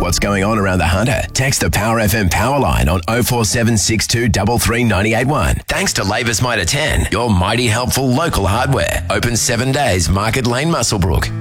what's going on around the Hunter? Text the Power FM power line on 0476 233 981. Thanks to Labour's Mitre 10, your mighty helpful local hardware. Open 7 days, Market Lane, Muswellbrook.